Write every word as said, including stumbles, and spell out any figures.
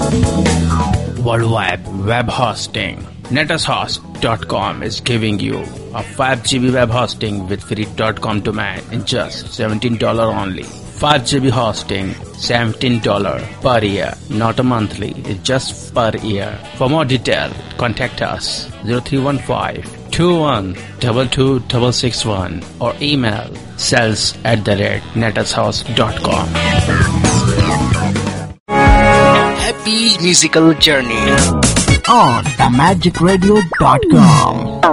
Worldwide web hosting. Netashost dot com is giving you a five gigabyte web hosting with free .com domain in just seventeen dollars only. five gigabyte hosting, seventeen dollars per year, not a monthly, it's just per year. For more detail, contact us zero three one five, two one two two six six one or email sales at the rate netashost dot com. Happy musical journey on the magic radio dot com.